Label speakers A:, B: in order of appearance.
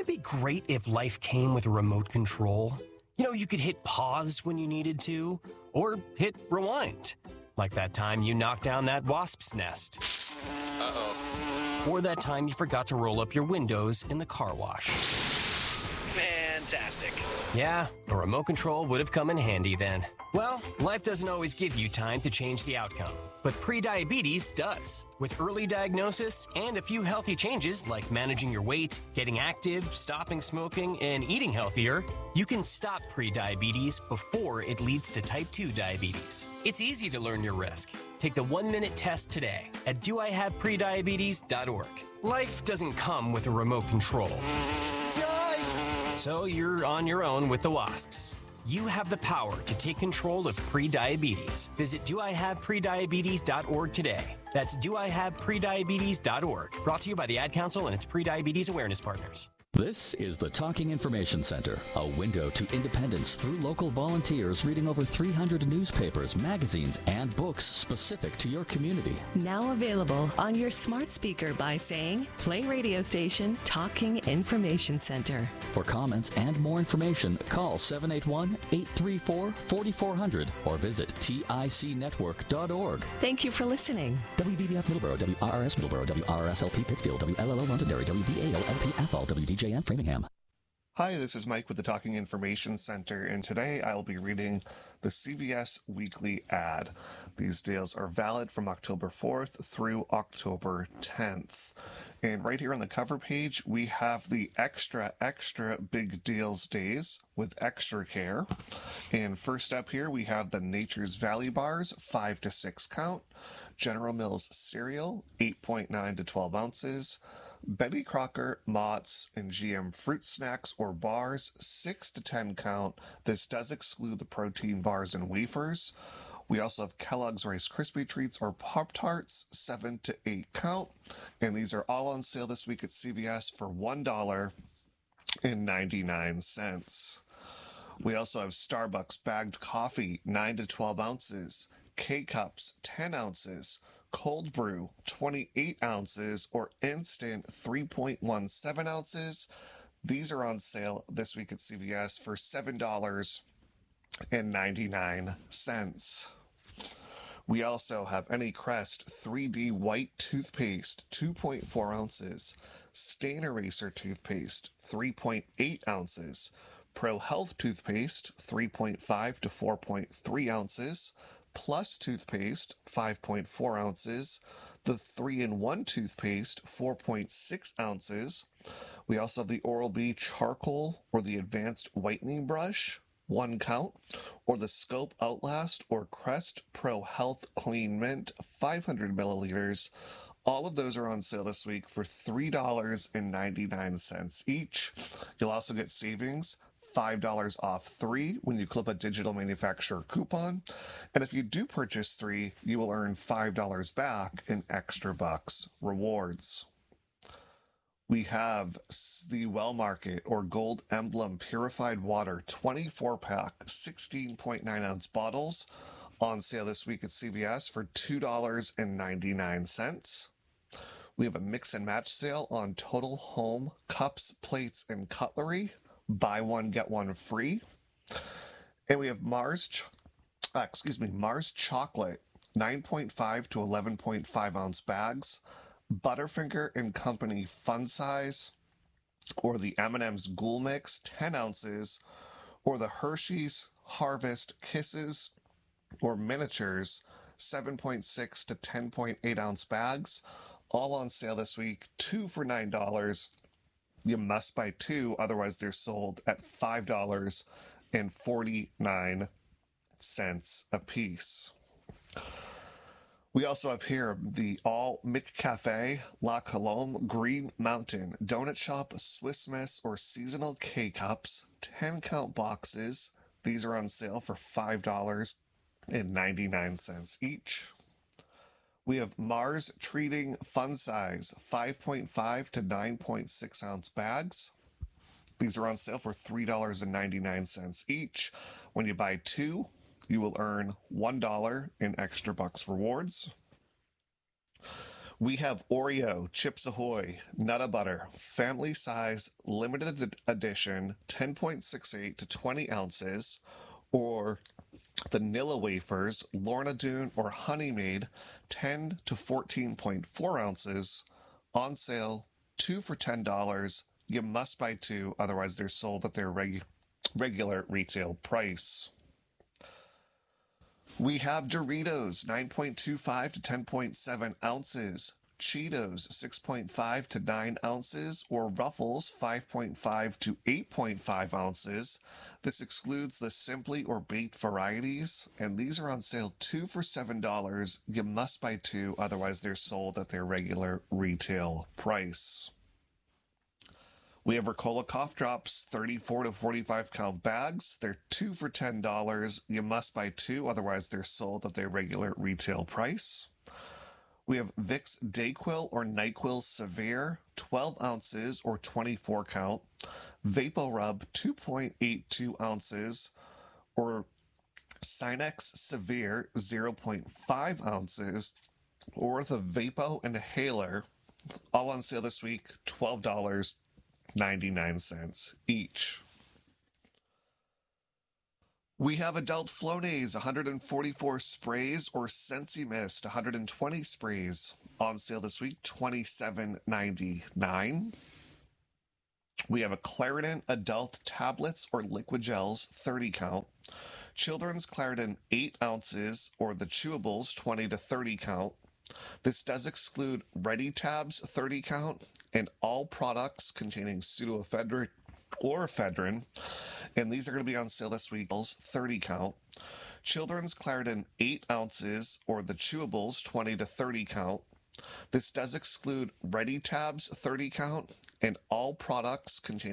A: it be great if life came with a remote control? You know, you could hit pause when you needed to, or hit rewind. Like that time you knocked down that wasp's nest.
B: Uh-oh.
A: Or that time you forgot to roll up your windows in the car wash.
B: Fantastic.
A: Yeah, a remote control would have come in handy then. Well, life doesn't always give you time to change the outcome, but prediabetes does. With early diagnosis and a few healthy changes like managing your weight, getting active, stopping smoking, and eating healthier, you can stop prediabetes before it leads to type 2 diabetes. It's easy to learn your risk. Take the 1-minute test today at doihaveprediabetes.org. Life doesn't come with a remote control. So you're on your own with the wasps. You have the power to take control of prediabetes. Visit doihaveprediabetes.org today. That's doihaveprediabetes.org. Brought to you by the Ad Council and its prediabetes awareness partners.
C: This is the Talking Information Center, a window to independence through local volunteers reading over 300 newspapers, magazines, and books specific to your community.
D: Now available on your smart speaker by saying, play radio station Talking Information Center.
C: For comments and more information, call 781-834-4400 or visit ticnetwork.org.
D: Thank you for listening.
C: WVBF Middleborough, WRRS Middleborough, WRSLP Pittsfield, WLLO Londonderry, WVAO-LP Athol, WDJM Framingham.
E: Hi, this is Mike with the Talking Information Center, and today I'll be reading the CVS Weekly Ad. These deals are valid from October 4th through October 10th. And right here on the cover page, we have the extra big deals days with extra care. And first up here, we have the Nature's Valley Bars, 5 to 6 count. General Mills cereal, 8.9 to 12 ounces. Betty Crocker, Mott's, and GM fruit snacks or bars, 6 to 10 count. This does exclude the protein bars and wafers. We also have Kellogg's Rice Krispie Treats or Pop-Tarts, 7 to 8 count. And these are all on sale this week at CVS for $1.99. We also have Starbucks bagged coffee, 9 to 12 ounces. K-Cups, 10 ounces. Cold brew, 28 ounces, or instant 3.17 ounces. These are on sale this week at CVS for $7.99. We also have Any Crest 3D White Toothpaste, 2.4 ounces. Stain Eraser Toothpaste, 3.8 ounces. Pro Health Toothpaste, 3.5 to 4.3 ounces. Plus toothpaste, 5.4 ounces. The 3-in-1 toothpaste, 4.6 ounces. We also have the Oral-B Charcoal or the Advanced Whitening Brush, 1 count. Or the Scope Outlast or Crest Pro Health Clean Mint, 500 milliliters. All of those are on sale this week for $3.99 each. You'll also get savings, $5 off 3 when you clip a digital manufacturer coupon. And if you do purchase 3, you will earn $5 back in extra bucks rewards. We have the Well Market or Gold Emblem Purified Water 24-pack, 16.9 ounce bottles on sale this week at CVS for $2.99. We have a mix and match sale on Total Home cups, plates, and cutlery. Buy one, get one free. And we have Mars Chocolate, 9.5 to 11.5 ounce bags. Butterfinger and Company Fun Size, or the M&M's Ghoul Mix, 10 ounces. Or the Hershey's Harvest Kisses, or Miniatures, 7.6 to 10.8 ounce bags. All on sale this week, 2 for $9. You must buy 2, otherwise they're sold at $5.49 a piece. We also have here the All McCafe La Colombe Green Mountain Donut Shop Swiss Miss or Seasonal K-Cups, 10 count boxes. These are on sale for $5.99 each. We have Mars Treating Fun Size 5.5 to 9.6 ounce bags. These are on sale for $3.99 each. When you buy 2, you will earn $1 in extra bucks rewards. We have Oreo, Chips Ahoy, Nutter Butter, family size, limited edition, 10.68 to 20 ounces, or the Nilla wafers, Lorna Doone or Honey Maid, 10 to 14.4 ounces, on sale, 2 for $10. You must buy 2, otherwise they're sold at their regular retail price. We have Doritos, 9.25 to 10.7 ounces, Cheetos, 6.5 to 9 ounces, or Ruffles, 5.5 to 8.5 ounces. This excludes the Simply or Baked varieties, and these are on sale 2 for $7. You must buy 2, otherwise they're sold at their regular retail price. We have Ricola Cough Drops, 34 to 45 count bags. They're 2 for $10. You must buy 2, otherwise they're sold at their regular retail price. We have Vicks Dayquil or NyQuil Severe, 12 ounces or 24 count. VapoRub, 2.82 ounces, or Sinex Severe, 0.5 ounces, or the Vapo Inhaler, all on sale this week, $12.99 each. We have Adult Flonase, 144 sprays, or Sensi Mist, 120 sprays, on sale this week, $27.99. We have a Claritin Adult Tablets or Liquid Gels, 30 count. Children's Claritin 8 ounces, or the chewables, 20 to 30 count. This does exclude Ready Tabs, 30 count, and all products containing pseudoephedrine or ephedrine, and these are going to be on sale this week, 30 count. Children's Claritin 8 ounces, or the chewables, 20 to 30 count. This does exclude Ready Tabs, 30 count, and all products containing